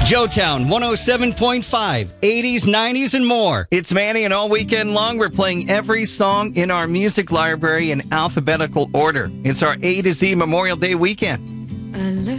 Joetown 107.5, 80s, 90s, and more. It's Manny, and all weekend long, we're playing every song in our music library in alphabetical order. It's our A to Z Memorial Day weekend.